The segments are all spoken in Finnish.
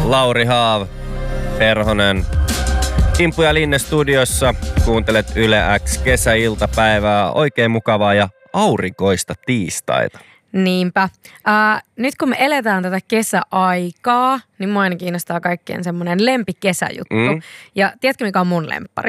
Lauri Haav, Perhonen. Imppu ja Linne studiossa. Kuuntelet Yle X kesäiltapäivää. Oikein mukavaa ja aurinkoista tiistaita. Niinpä. Nyt kun me eletään tätä kesäaikaa, niin mua aina kiinnostaa kaikkien semmoinen lempikesäjuttu. Ja tiedätkö mikä on mun lemppari?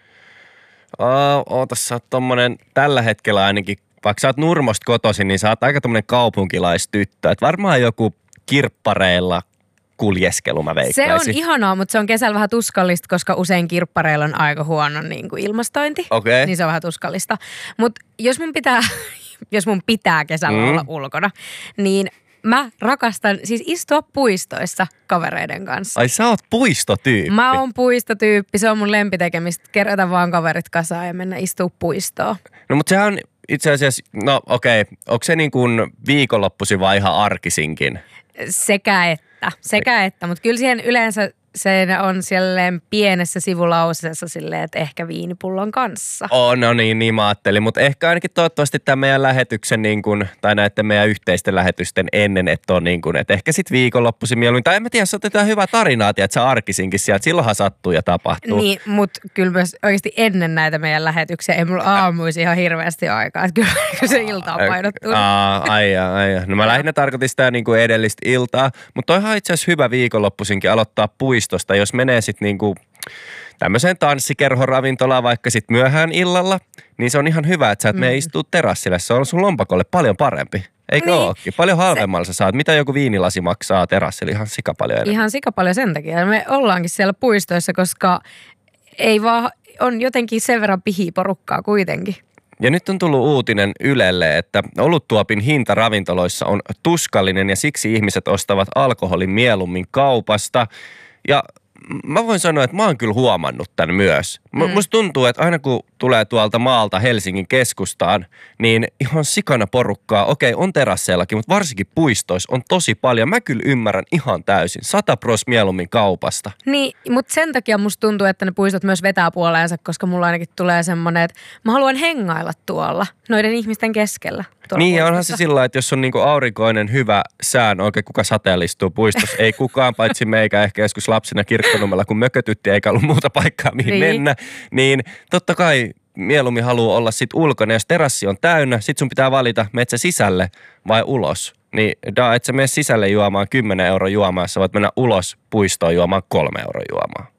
Ootas, sä oot tommonen tällä hetkellä ainakin, vaikka sä oot Nurmosta kotoisin, niin sä oot aika tommonen kaupunkilaistyttö. Et varmaan joku kirppareilla kuljeskelu, mä veikkaisin. Se on ihanaa, mutta se on kesällä vähän tuskallista, koska usein kirppareilla on aika huono niin kuin ilmastointi. Okay. Niin se on vähän tuskallista. Mutta jos mun pitää kesällä olla ulkona, niin mä rakastan siis istua puistoissa kavereiden kanssa. Ai sä oot puistotyyppi? Mä oon puistotyyppi, se on mun lempitekemistä. Kerätä vaan kaverit kasaan ja mennä istua puistoon. No mutta sehän on itse asiassa, no okei, onko se niin kuin viikonloppuisin vai ihan arkisinkin? Sekä että, mutta kyllä siihen yleensä se on siellä pienessä sivulauseessa silleen, että ehkä viinipullon kanssa. No niin mä ajattelin, mutta ehkä ainakin toivottavasti tämän meidän lähetyksen niin kuin, tai näiden meidän yhteisten lähetysten ennen, että on niin kuin, että ehkä sitten viikonloppuisin mieluummin, tai en mä tiedä, jos otetaan hyvää tarinaa, että sä arkisinkin sieltä, silloinhan sattuu ja tapahtuu. Niin, mutta kyllä myös oikeasti ennen näitä meidän lähetyksiä ei mulla aamuisi ihan hirveästi aikaa, että kyllä se iltaan painottuu. Ai. No mä lähinnä tarkoitin sitä niin kuin edellistä iltaa, mutta toihan on itse asiassa hyvä viikonloppuisinkin aloittaa puistosta, jos menee sitten niinku tämmöiseen tanssikerhoravintolaan vaikka sitten myöhään illalla, niin se on ihan hyvä, että sä et mene istua terassille. Se on sun lompakolle paljon parempi. Eikö ookin? Paljon halvemmalla sä saat. Mitä joku viinilasi maksaa terassille? Ihan sikapaljon enemmän. Ihan sikapaljon sen takia. Me ollaankin siellä puistoissa, koska ei vaan, on jotenkin sen verran pihiporukkaa kuitenkin. Ja nyt on tullut uutinen Ylelle, että oluttuopin hinta ravintoloissa on tuskallinen ja siksi ihmiset ostavat alkoholin mieluummin kaupasta. Ja mä voin sanoa, että mä oon kyllä huomannut tämän myös. Musta tuntuu, että aina kun tulee tuolta maalta Helsingin keskustaan, niin ihan sikana porukkaa. Okei, on terasseillakin, mutta varsinkin puistoissa on tosi paljon. Mä kyllä ymmärrän ihan täysin. 100% mieluummin kaupasta. Niin, mutta sen takia musta tuntuu, että ne puistot myös vetää puoleensa, koska mulla ainakin tulee semmoinen, että mä haluan hengailla tuolla noiden ihmisten keskellä. Niin, ja onhan se sillä, että jos on niinku aurinkoinen hyvä sään, oikein kuka sateellistuu puistossa, ei kukaan paitsi meikä ehkä joskus lapsina Kirkkonummella, kun mökötytti eikä ollut muuta paikkaa mihin mennä, niin totta kai mieluummin haluaa olla sit ulkona. Jos terassi on täynnä, sit sun pitää valita, meet sä sisälle vai ulos. Niin et sä mene sisälle juomaan 10 € juomaan, sä voit mennä ulos puistoon juomaan 3 € juomaan.